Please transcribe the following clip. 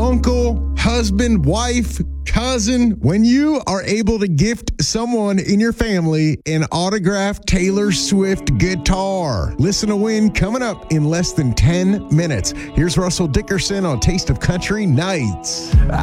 uncle, husband, wife, cousin, when you are able to gift someone in your family an autographed Taylor Swift guitar. Listen to win coming up in less than 10 minutes. Here's Russell Dickerson on Taste of Country Nights.